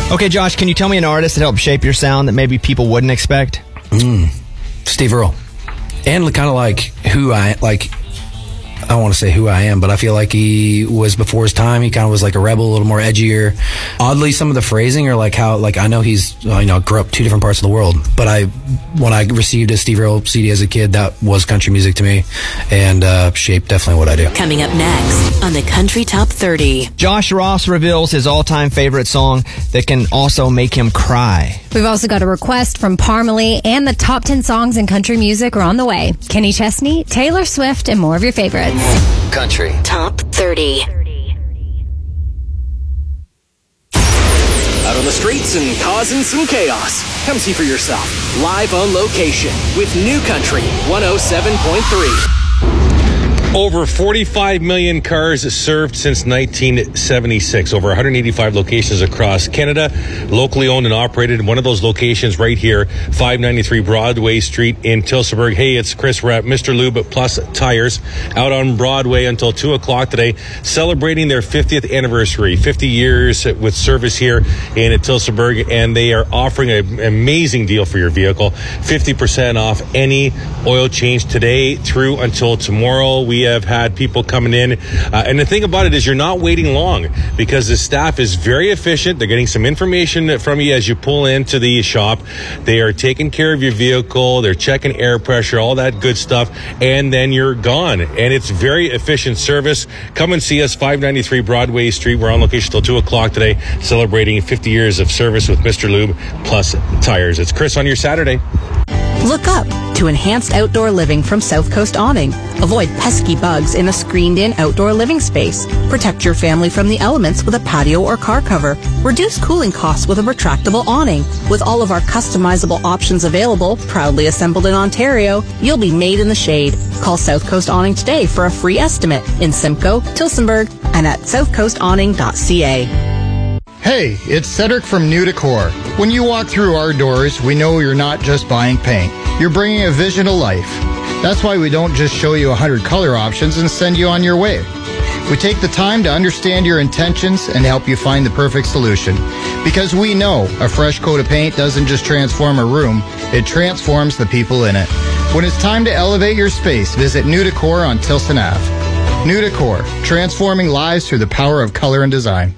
Okay, Josh, can you tell me an artist that helped shape your sound that maybe people wouldn't expect? Steve Earle. And kind of like who I don't want to say who I am, but I feel like he was before his time. He kind of was like a rebel, a little more edgier. Oddly, some of the phrasing, or like how, like, I know he's, grew up two different parts of the world, but when I received a Steve Earle CD as a kid, that was country music to me, and shaped definitely what I do. Coming up next on the Country Top 30. Josh Ross reveals his all-time favorite song that can also make him cry. We've also got a request from Parmalee, and the top 10 songs in country music are on the way. Kenny Chesney, Taylor Swift, and more of your favorites. Country Top 30. Out on the streets and causing some chaos. Come see for yourself. Live on location with New Country 107.3. Over 45 million cars served since 1976. Over 185 locations across Canada, locally owned and operated. One of those locations right here, 593 Broadway Street in Tillsonburg. Hey, it's Chris. We're at Mr. Lube Plus Tires out on Broadway until 2 o'clock today, celebrating their 50th anniversary, 50 years with service here in Tillsonburg, and they are offering an amazing deal for your vehicle. 50% off any oil change today through until tomorrow. We have had people coming in, and the thing about it is you're not waiting long because the staff is very efficient. They're getting some information from you as you pull into the shop. They are taking care of your vehicle. They're checking air pressure, all that good stuff, and then you're gone. And it's very efficient service. Come and see us, 593 Broadway Street. We're on location till 2 o'clock today, celebrating 50 years of service with Mr. Lube Plus Tires. It's Chris on your Saturday. Look up to enhanced outdoor living from South Coast Awning. Avoid pesky bugs in a screened-in outdoor living space. Protect your family from the elements with a patio or car cover. Reduce cooling costs with a retractable awning. With all of our customizable options available, proudly assembled in Ontario, you'll be made in the shade. Call South Coast Awning today for a free estimate in Simcoe, Tillsonburg, and at southcoastawning.ca. Hey, it's Cedric from New Decor. When you walk through our doors, we know you're not just buying paint. You're bringing a vision to life. That's why we don't just show you 100 color options and send you on your way. We take the time to understand your intentions and help you find the perfect solution. Because we know a fresh coat of paint doesn't just transform a room, it transforms the people in it. When it's time to elevate your space, visit New Decor on Tilson Ave. New Decor, transforming lives through the power of color and design.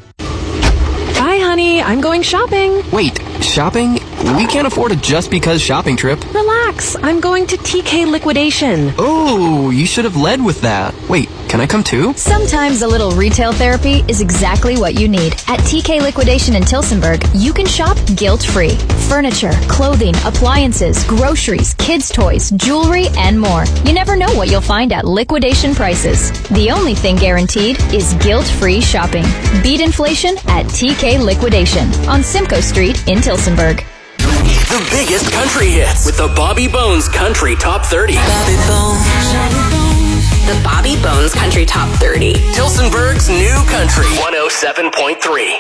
Bye, honey. I'm going shopping. Wait, shopping? We can't afford a just because shopping trip. Relax. I'm going to TK Liquidation. Oh, you should have led with that. Wait, can I come too? Sometimes a little retail therapy is exactly what you need. At TK Liquidation in Tillsonburg, you can shop guilt-free. Furniture, clothing, appliances, groceries, kids' toys, jewelry, and more. You never know what you'll find at liquidation prices. The only thing guaranteed is guilt-free shopping. Beat inflation at TK Liquidation on Simcoe Street in Tillsonburg. The biggest country hits with the Bobby Bones Country Top 30. Bobby Bones. The Bobby Bones Country Top 30. Tillsonburg's New Country 107.3.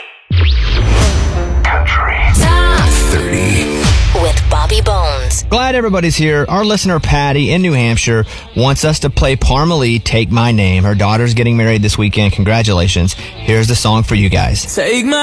Country Top 30 with Bobby Bones. Glad everybody's here. Our listener Patty in New Hampshire wants us to play Parmalee, Take My Name. Her daughter's getting married this weekend. Congratulations. Here's the song for you guys. Take my